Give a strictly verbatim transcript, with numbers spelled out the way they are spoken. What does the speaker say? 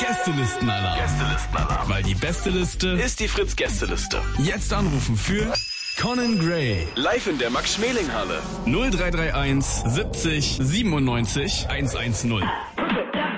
Gästelistenalarm. Gästelistenalarm. Weil die beste Liste ist die Fritz-Gästeliste. Jetzt anrufen für Conan Gray. Live in der Max-Schmeling-Halle. null drei drei eins siebzig siebenundneunzig hundertzehn.